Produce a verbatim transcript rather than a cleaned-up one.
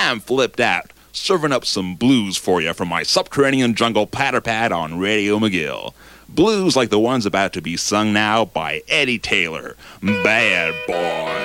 I'm flipped out, serving up some blues for you from my subterranean jungle patter-pad on Radio McGill. Blues like the ones about to be sung now by Eddie Taylor. Bad Boy.